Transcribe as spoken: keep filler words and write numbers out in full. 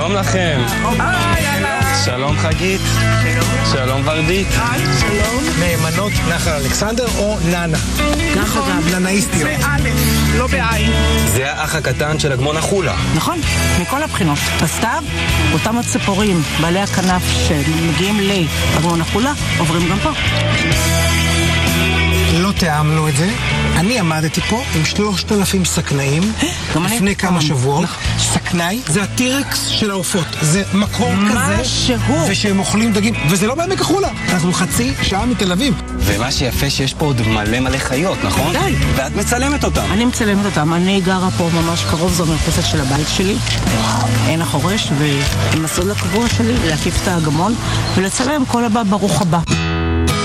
שלום לכם. שלום חגית. שלום ורדית. שלום. נאמנות נחל אלכסנדר או ננה? ככה גם. ננאיסטיות. באלף, לא בעין. זה האח הקטן של אגמון החולה. נכון, מכל הבחינות. הסתיו, אותם הציפורים, בעלי הכנף שמגיעים לאגמון החולה, עוברים גם פה. לא תיאמנו את זה. אני עמדתי פה עם שלושת אלפים סכנאים לפני כמה שבועות. סכנאי זה הטירקס של העופות. זה מקור כזה ושהם אוכלים דגים, וזה לא בעמק החולה. אנחנו חצי שעה מתל אביב. ומה שיפה שיש פה עוד מלא מלא חיות, נכון? די. ואת מצלמת אותם. אני מצלמת אותם. אני גרה פה ממש קרוב, זו מרפסת של הבית שלי. אין החורש, והמסלול הקבוע שלי להקיף את האגמון ולצלם כל הבא ברוך הבא.